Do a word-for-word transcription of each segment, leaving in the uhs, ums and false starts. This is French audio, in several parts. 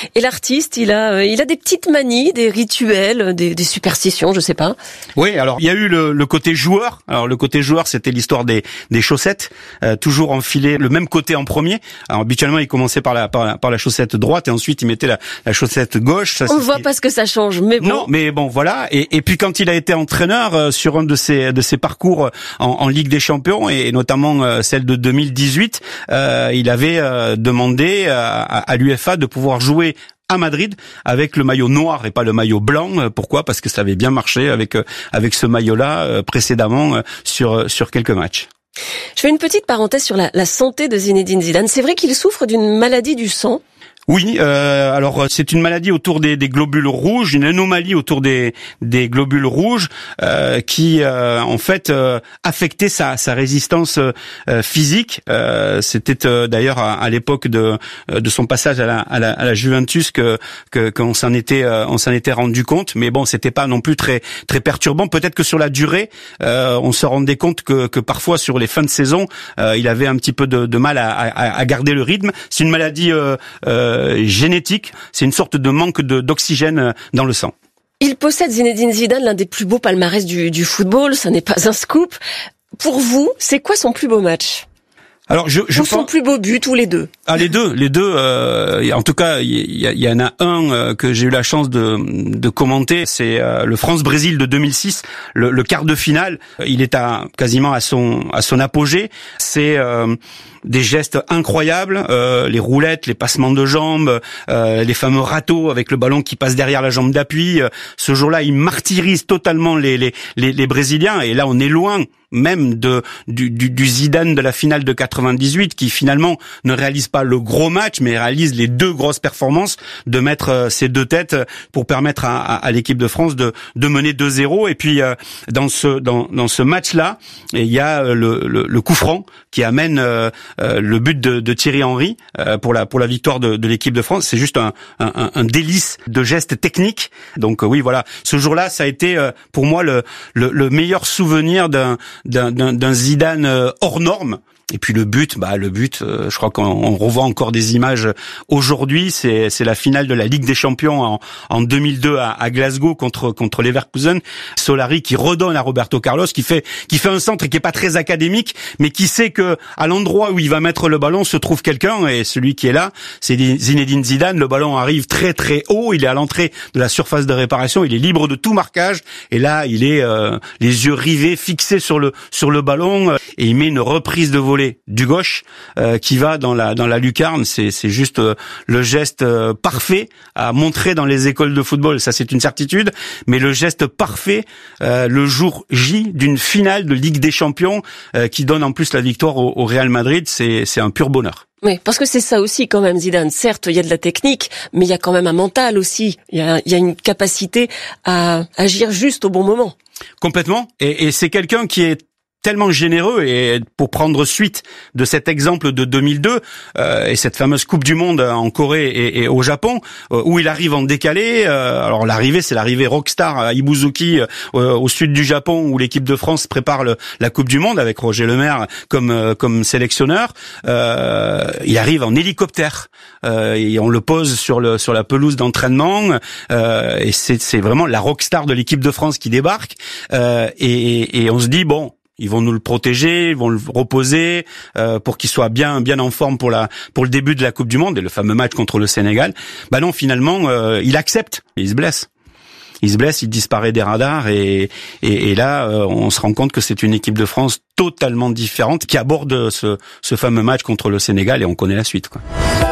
Et l'artiste, il a, euh, il a des petites manies, des rituels, des, des superstitions, je sais pas. Oui, alors il y a eu le, le côté joueur. Alors le côté joueur, c'était l'histoire des, des chaussettes, euh, toujours enfiler le même côté en premier. Alors habituellement, il commençait par la, par la, par la chaussette droite et ensuite il mettait la, la chaussette gauche. Ça, On ne voit pas ce que ça change, mais bon. Non, mais bon, voilà. Et, et puis quand il a été entraîneur euh, sur un de ses, de ses parcours en, en Ligue des Champions et, et notamment euh, celle de deux mille dix-huit, euh, il avait euh, demandé à, à l'U F A de pouvoir jouer à Madrid avec le maillot noir et pas le maillot blanc. Pourquoi ? Parce que ça avait bien marché avec avec ce maillot-là précédemment sur sur quelques matchs. Je fais une petite parenthèse sur la, la santé de Zinedine Zidane. C'est vrai qu'il souffre d'une maladie du sang ? Oui, euh, alors c'est une maladie autour des, des globules rouges, une anomalie autour des, des globules rouges euh, qui euh, en fait euh, affectait sa, sa résistance euh, physique. Euh, c'était euh, d'ailleurs à, à l'époque de, de son passage à la, à la, à la Juventus que, que qu'on s'en était euh, on s'en était rendu compte. Mais bon, c'était pas non plus très très perturbant. Peut-être que sur la durée, euh, on se rendait compte que, que parfois sur les fins de saison, euh, il avait un petit peu de, de mal à, à, à garder le rythme. C'est une maladie euh, euh, génétique, c'est une sorte de manque de, d'oxygène dans le sang. Il possède, Zinedine Zidane, l'un des plus beaux palmarès du, du football, ça n'est pas un scoop. Pour vous, c'est quoi son plus beau match ? Alors je, je Ou son pense... plus beau but, ou les deux ? Ah, les deux, les deux. Euh, en tout cas, il y, y, y en a un euh, que j'ai eu la chance de, de commenter. C'est euh, le France-Brésil de deux mille six, le, le quart de finale. Il est à quasiment à son à son apogée. C'est euh, des gestes incroyables, euh, les roulettes, les passements de jambes, euh, les fameux râteaux avec le ballon qui passe derrière la jambe d'appui. Ce jour-là, il martyrise totalement les les les, les Brésiliens. Et là, on est loin même de du, du, du Zidane de la finale de quatre-vingt-dix-huit qui finalement ne réalise pas le gros match mais réalise les deux grosses performances de mettre euh, ces deux têtes pour permettre à, à, à l'équipe de France de, de mener deux zéro. Et puis euh, dans ce dans, dans ce match-là, il y a le, le, le coup franc qui amène euh, euh, le but de, de Thierry Henry euh, pour la pour la victoire de, de l'équipe de France. C'est juste un, un, un délice de gestes techniques. Donc euh, oui, voilà, ce jour-là, ça a été euh, pour moi le, le, le meilleur souvenir d'un D'un, d'un, d'un Zidane hors norme. Et puis le but, bah le but, euh, je crois qu'on on revoit encore des images aujourd'hui. C'est c'est la finale de la Ligue des Champions en, en deux mille deux à, à Glasgow contre contre Leverkusen. Solari qui redonne à Roberto Carlos, qui fait qui fait un centre qui est pas très académique, mais qui sait que à l'endroit où il va mettre le ballon se trouve quelqu'un, et celui qui est là, c'est Zinedine Zidane. Le ballon arrive très très haut, il est à l'entrée de la surface de réparation, il est libre de tout marquage, et là il est euh, les yeux rivés, fixés sur le sur le ballon, euh, et il met une reprise de volée du gauche euh, qui va dans la dans la lucarne. C'est c'est juste euh, le geste euh, parfait à montrer dans les écoles de football. Ça, c'est une certitude. Mais le geste parfait euh, le jour J d'une finale de Ligue des Champions euh, qui donne en plus la victoire au, au Real Madrid, c'est c'est un pur bonheur. Oui, parce que c'est ça aussi quand même, Zidane. Certes, il y a de la technique, mais il y a quand même un mental aussi. Il y a, il y a une capacité à agir juste au bon moment. Complètement. Et, et c'est quelqu'un qui est tellement généreux, et pour prendre suite de cet exemple de deux mille deux euh, et cette fameuse Coupe du Monde en Corée et, et au Japon euh, où il arrive en décalé. Euh, alors l'arrivée, c'est l'arrivée rockstar à Ibuzuki euh, au sud du Japon où l'équipe de France prépare le, la Coupe du Monde avec Roger Lemaire comme euh, comme sélectionneur. Euh, il arrive en hélicoptère euh, et on le pose sur le sur la pelouse d'entraînement euh, et c'est c'est vraiment la rockstar de l'équipe de France qui débarque euh, et, et on se dit bon. Ils vont nous le protéger, ils vont le reposer euh, pour qu'il soit bien bien en forme pour la pour le début de la Coupe du Monde et le fameux match contre le Sénégal. Bah non, finalement, euh, il accepte, il se blesse. Il se blesse, il disparaît des radars et et, et là, euh, on se rend compte que c'est une équipe de France totalement différente qui aborde ce ce fameux match contre le Sénégal et on connaît la suite, quoi.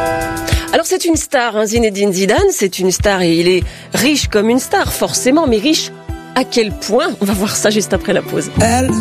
Alors c'est une star, hein, Zinedine Zidane, c'est une star et il est riche comme une star, forcément, mais riche à quel point ? On va voir ça juste après la pause. Elle